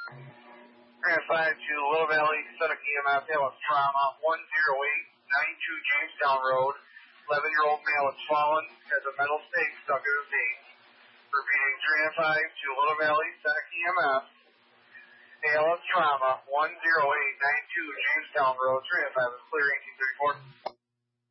Transferred to Little Valley, Seneca EMS, ALS trauma, 10892 Jamestown Road. 11-year-old male has fallen, has a metal stake stuck in his knee. Repeating 305 to Little Valley, Seneca EMS, ALS trauma, 10892 Jamestown Road. 305 is clear, 1834.